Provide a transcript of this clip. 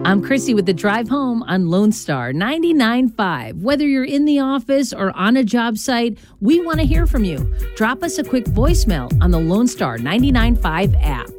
I'm Chrissy with the drive home on Lone Star 99.5. Whether you're in the office or on a job site, we want to hear from you. Drop us a quick voicemail on the Lone Star 99.5 app.